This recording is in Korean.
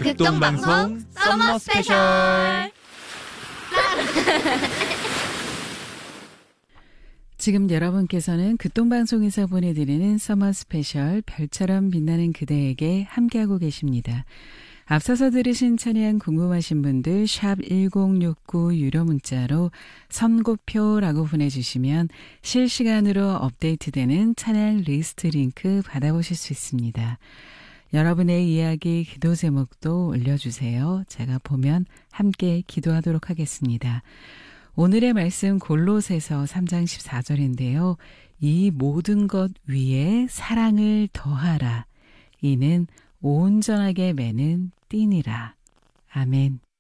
극동방송 썸머 스페셜. 지금 여러분께서는 극동방송에서 보내드리는 서머 스페셜 별처럼 빛나는 그대에게 함께하고 계십니다. 앞서서 들으신 찬양 궁금하신 분들 샵 1069 유료 문자로 선고표라고 보내주시면 실시간으로 업데이트되는 찬양 리스트 링크 받아보실 수 있습니다. 여러분의 이야기, 기도 제목도 올려주세요. 제가 보면 함께 기도하도록 하겠습니다. 오늘의 말씀 골로새서 3장 14절인데요. 이 모든 것 위에 사랑을 더하라. 이는 온전하게 매는 띠니라. 아멘.